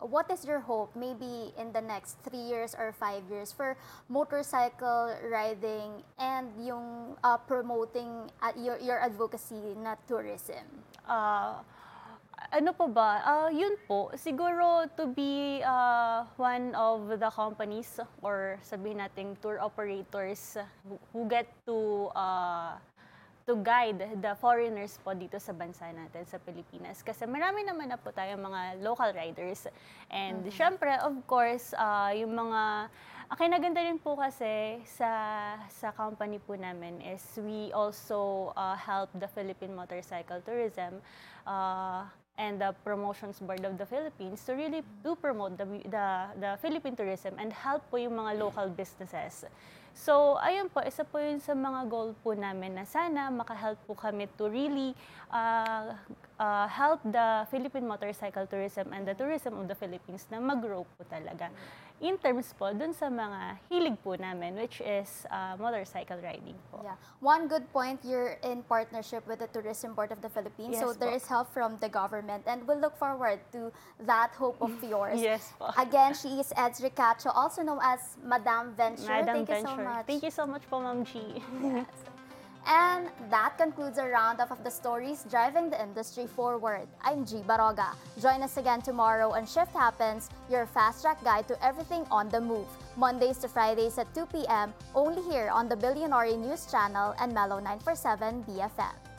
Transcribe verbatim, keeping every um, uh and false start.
what is your hope maybe in the next three years or five years for motorcycle riding and yung uh, promoting uh, your, your advocacy na tourism? Ah, ano po ba? Ah, yun po, siguro to be uh, one of the companies or sabihin nating tour operators who, who get to uh, to guide the foreigners po dito sa bansa natin, sa Pilipinas. Kasi marami naman na po tayong mga local riders. And Mhm. syempre, of course, ah, yung mga ang kinaganda rin po kasi sa sa company po namin is we also uh, help the Philippine Motorcycle Tourism uh, and the Promotions Board of the Philippines to really do promote the, the, the Philippine tourism and help po yung mga local businesses. So, ayun po, isa po yun sa mga goal po namin na sana makahelp po kami to really uh, uh, help the Philippine motorcycle tourism and the tourism of the Philippines na mag-grow po talaga. In terms po, dun sa mga hilig po namin, which is uh, motorcycle riding po. Yeah. One good point, you're in partnership with the Tourism Board of the Philippines, so Yes there po. is help from the government, and we'll look forward to that hope of yours. Yes po. Again, she is Edzri Cacho, also known as Madam Venture. Madam Thank you so Venture. much. Thank you so much po, Ma'am G. Yes. And that concludes a roundup of the stories driving the industry forward. I'm G. Baroga. Join us again tomorrow on Shift Happens, your fast-track guide to everything on the move. Mondays to Fridays at two p m, only here on the Billionaire News Channel and Mellow nine four seven B F M.